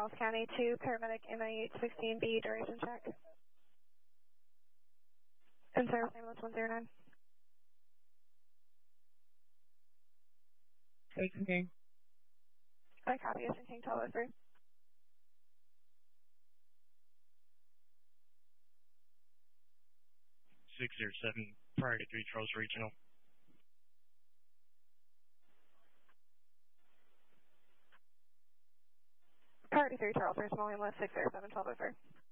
Dallas County 2, paramedic MIH16B, duration check. In service ambulance 109. Ocean King. I copy, Ocean King 1203. Priority 3, Charles Regional. Priority 3, Charles Regional, ambulance 607 1203.